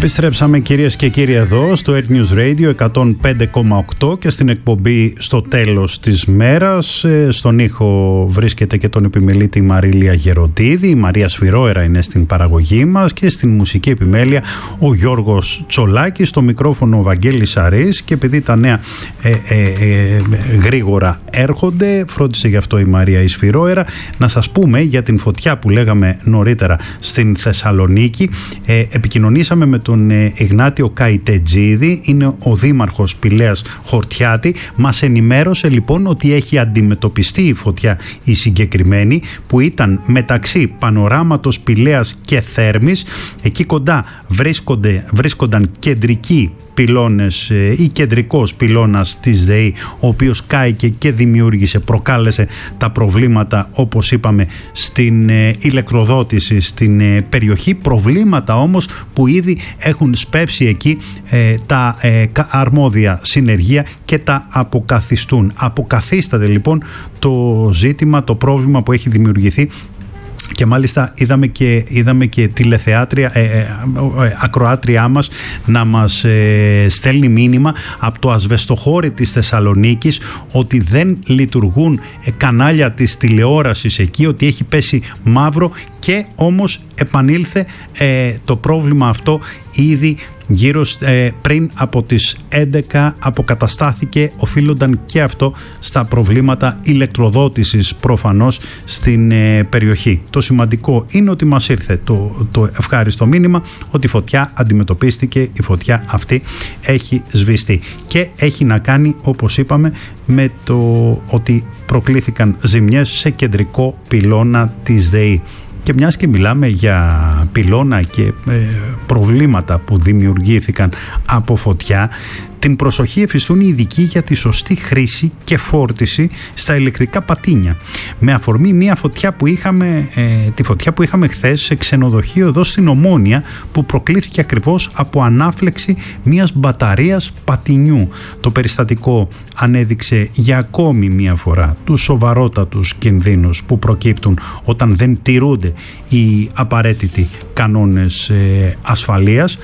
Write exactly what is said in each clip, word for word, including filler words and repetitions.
Επιστρέψαμε κυρίες και κύριοι εδώ στο Air News Radio εκατόν πέντε κόμμα οκτώ και στην εκπομπή στο τέλος της μέρας. Στον ήχο βρίσκεται και τον επιμελήτη Μαρίλια Γεροντίδη. Η Μαρία Σφυρόερα είναι στην παραγωγή μας και στην μουσική επιμέλεια ο Γιώργος Τσολάκης, στο μικρόφωνο ο Βαγγέλης Αρής. Και επειδή τα νέα ε, ε, ε, γρήγορα έρχονται, φρόντισε γι' αυτό η Μαρία η Σφυρόερα, να σας πούμε για την φωτιά που λέγαμε νωρίτερα στην Θεσσαλονίκη. Ε, επικοινωνήσαμε με τον Ιγνάτιο Καϊτετζίδη, είναι ο δήμαρχος Πηλαίας Χορτιάτη. Μας ενημέρωσε λοιπόν ότι έχει αντιμετωπιστεί η φωτιά η συγκεκριμένη, που ήταν μεταξύ Πανοράματος Πηλαίας και Θέρμης. Εκεί κοντά βρίσκονται, βρίσκονταν κεντρικοί πυλώνες ή κεντρικός πυλώνας της ΔΕΗ, ο οποίος κάηκε και δημιούργησε, προκάλεσε τα προβλήματα, όπως είπαμε, στην ηλεκτροδότηση στην περιοχή. Προβλήματα όμως που ήδη έχουν σπεύσει εκεί ε, τα ε, αρμόδια συνεργεία και τα αποκαθιστούν. Αποκαθίσταται λοιπόν το ζήτημα, το πρόβλημα που έχει δημιουργηθεί. Και μάλιστα είδαμε και, είδαμε και τηλεθεάτρια, ε, ε, ε, ακροάτριά μας να μας ε, στέλνει μήνυμα από το ασβεστοχώρι της Θεσσαλονίκης ότι δεν λειτουργούν ε, κανάλια της τηλεόρασης εκεί, ότι έχει πέσει μαύρο, και όμως επανήλθε ε, το πρόβλημα αυτό ήδη γύρω ε, πριν από τις έντεκα αποκαταστάθηκε. Οφείλονταν και αυτό στα προβλήματα ηλεκτροδότησης προφανώς στην ε, περιοχή. Το σημαντικό είναι ότι μας ήρθε το, το ευχάριστο μήνυμα ότι η φωτιά αντιμετωπίστηκε, η φωτιά αυτή έχει σβηστεί και έχει να κάνει, όπως είπαμε, με το ότι προκλήθηκαν ζημιές σε κεντρικό πυλώνα της ΔΕΗ. Και μιας και μιλάμε για πυλώνα και ε, προβλήματα που δημιουργήθηκαν από φωτιά, την προσοχή εφιστούν οι ειδικοί για τη σωστή χρήση και φόρτιση στα ηλεκτρικά πατίνια. Με αφορμή μια φωτιά που είχαμε, ε, τη φωτιά που είχαμε χθες σε ξενοδοχείο εδώ στην Ομόνια, που προκλήθηκε ακριβώς από ανάφλεξη μιας μπαταρίας πατινιού. Το περιστατικό ανέδειξε για ακόμη μια φορά τους σοβαρότατους κινδύνους που προκύπτουν όταν δεν τηρούνται οι απαραίτητοι κανόνες ε, ασφαλείας.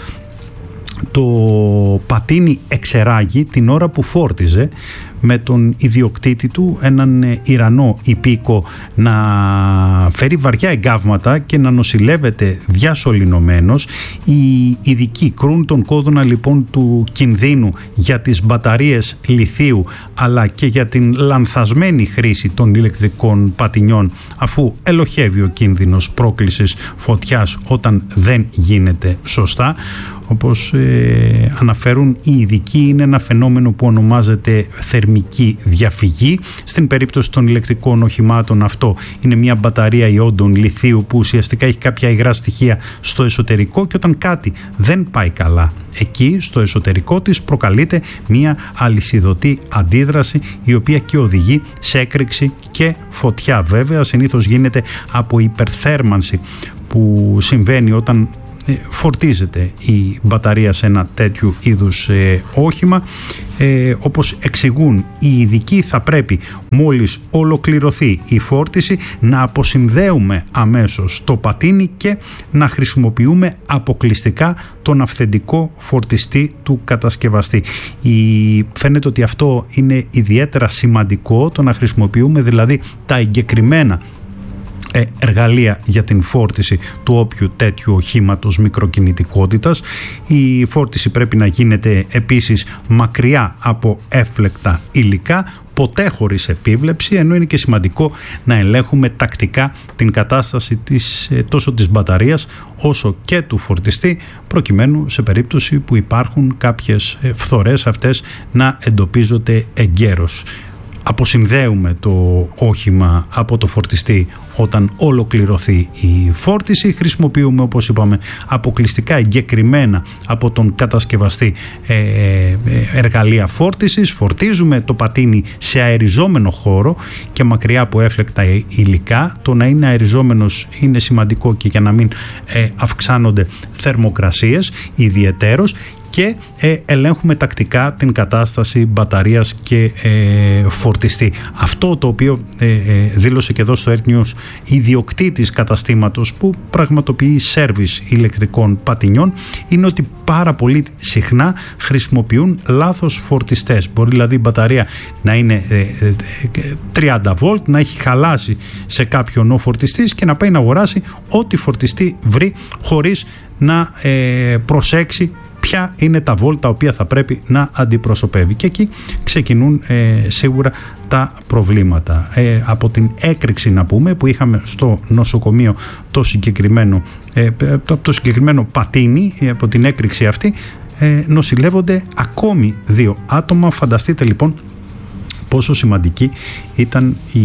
Το πατίνι εξεράγει την ώρα που φόρτιζε με τον ιδιοκτήτη του, έναν Ιρανό υπήκο, να φέρει βαριά εγκάβματα και να νοσηλεύεται διασωληνωμένος. Οι ειδικοί κρούν τον κόδωνα λοιπόν του κινδύνου για τις μπαταρίες λιθίου αλλά και για την λανθασμένη χρήση των ηλεκτρικών πατινιών, αφού ελοχεύει ο κίνδυνος πρόκλησης φωτιάς όταν δεν γίνεται σωστά. Όπως ε, αναφέρουν οι ειδικοί, είναι ένα φαινόμενο που ονομάζεται θερμική διαφυγή. Στην περίπτωση των ηλεκτρικών οχημάτων αυτό είναι μια μπαταρία ιόντων λιθίου που ουσιαστικά έχει κάποια υγρά στοιχεία στο εσωτερικό, και όταν κάτι δεν πάει καλά εκεί στο εσωτερικό της, προκαλείται μια αλυσιδωτή αντίδραση, η οποία και οδηγεί σε έκρηξη και φωτιά. Βέβαια συνήθως γίνεται από υπερθέρμανση που συμβαίνει όταν φορτίζεται η μπαταρία σε ένα τέτοιου είδους ε, όχημα. Ε, όπως εξηγούν οι ειδικοί, θα πρέπει μόλις ολοκληρωθεί η φόρτιση να αποσυνδέουμε αμέσως το πατίνι και να χρησιμοποιούμε αποκλειστικά τον αυθεντικό φορτιστή του κατασκευαστή. Η... Φαίνεται ότι αυτό είναι ιδιαίτερα σημαντικό, το να χρησιμοποιούμε δηλαδή τα εγκεκριμένα εργαλεία για την φόρτιση του όποιου τέτοιου οχήματος μικροκινητικότητας. Η φόρτιση πρέπει να γίνεται επίσης μακριά από εύφλεκτα υλικά, ποτέ χωρίς επίβλεψη, ενώ είναι και σημαντικό να ελέγχουμε τακτικά την κατάσταση της, τόσο της μπαταρίας όσο και του φορτιστή, προκειμένου σε περίπτωση που υπάρχουν κάποιες φθορές αυτές να εντοπίζονται εγκαίρως. Αποσυνδέουμε το όχημα από το φορτιστή όταν ολοκληρωθεί η φόρτιση. Χρησιμοποιούμε, όπως είπαμε, αποκλειστικά εγκεκριμένα από τον κατασκευαστή ε, ε, εργαλεία φόρτισης. Φορτίζουμε το πατίνι σε αεριζόμενο χώρο και μακριά από έφλεκτα υλικά. Το να είναι αεριζόμενος είναι σημαντικό και για να μην ε, αυξάνονται θερμοκρασίες ιδιαιτέρως. και ε, ελέγχουμε τακτικά την κατάσταση μπαταρίας και ε, φορτιστή. Αυτό το οποίο ε, ε, δήλωσε και εδώ στο Earth News ιδιοκτήτης καταστήματος που πραγματοποιεί σέρβις ηλεκτρικών πατινιών είναι ότι πάρα πολύ συχνά χρησιμοποιούν λάθος φορτιστές. Μπορεί δηλαδή η μπαταρία να είναι ε, ε, τριάντα βολτ, να έχει χαλάσει σε κάποιον ο φορτιστής και να πάει να αγοράσει ό,τι φορτιστή βρει χωρίς να ε, προσέξει ποια είναι τα βόλτα τα οποία θα πρέπει να αντιπροσωπεύει. Και εκεί ξεκινούν ε, σίγουρα τα προβλήματα. Ε, από την έκρηξη να πούμε που είχαμε στο νοσοκομείο το συγκεκριμένο, ε, το, το συγκεκριμένο πατίνι, ε, από την έκρηξη αυτή ε, νοσηλεύονται ακόμη δύο άτομα. Φανταστείτε λοιπόν πόσο σημαντική ήταν η,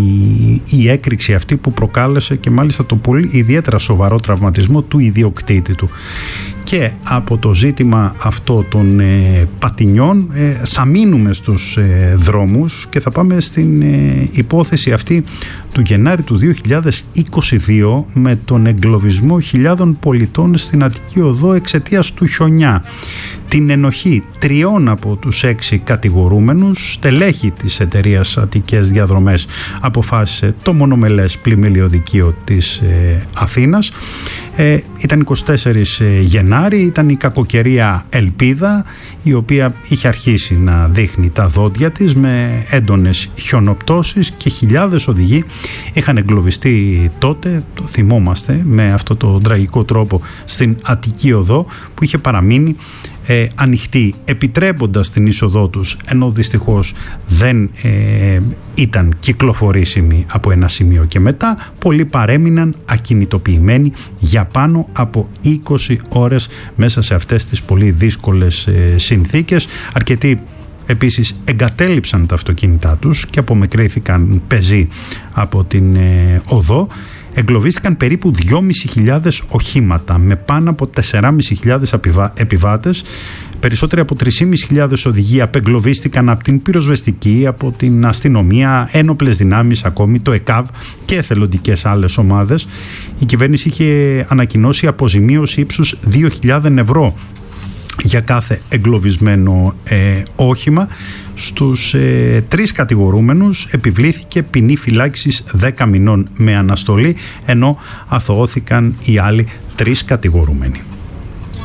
η, η έκρηξη αυτή που προκάλεσε και μάλιστα το πολύ ιδιαίτερα σοβαρό τραυματισμό του ιδιοκτήτη του. Και από το ζήτημα αυτό των ε, πατινιών ε, θα μείνουμε στους ε, δρόμους και θα πάμε στην ε, υπόθεση αυτή του Γενάρη του δύο χιλιάδες είκοσι δύο με τον εγκλωβισμό χιλιάδων πολιτών στην Αττική Οδό εξαιτίας του χιονιά. Την ενοχή τριών από τους έξι κατηγορούμενους, στελέχη της εταιρείας Αττικές Διαδρομές, αποφάσισε το μονομελές πλημμυλιωδικείο της ε, Αθήνας. Ε, ήταν εικοστή τέταρτη Γενάρη, ήταν η κακοκαιρία Ελπίδα, η οποία είχε αρχίσει να δείχνει τα δόντια της με έντονες χιονοπτώσεις και χιλιάδες οδηγοί είχαν εγκλωβιστεί τότε, το θυμόμαστε, με αυτό το τραγικό τρόπο στην Αττική Οδό που είχε παραμείνει ε, ανοιχτή, επιτρέποντας την είσοδό τους, ενώ δυστυχώς δεν ε, ήταν κυκλοφορήσιμη από ένα σημείο και μετά. Πολλοί παρέμειναν ακινητοποιημένοι για πάνω από είκοσι ώρες μέσα σε αυτές τις πολύ δύσκολες ε, συνθήκες. Αρκετοί επίσης εγκατέλειψαν τα αυτοκίνητά τους και απομακρύνθηκαν πεζοί από την ε, οδό. Εγκλωβίστηκαν περίπου δυόμισι χιλιάδες οχήματα με πάνω από τεσσεράμισι χιλιάδες επιβάτες. Περισσότεροι από τρεις χιλιάδες πεντακόσιοι οδηγοί απεγκλωβίστηκαν από την πυροσβεστική, από την αστυνομία, ένοπλες δυνάμεις, ακόμη το ΕΚΑΒ και εθελοντικές άλλες ομάδες. Η κυβέρνηση είχε ανακοινώσει αποζημίωση ύψους δύο χιλιάδες ευρώ για κάθε εγκλωβισμένο ε, όχημα. Στους ε, τρεις κατηγορούμενους επιβλήθηκε ποινή φυλάκισης δέκα μηνών με αναστολή, ενώ αθωώθηκαν οι άλλοι τρεις κατηγορούμενοι.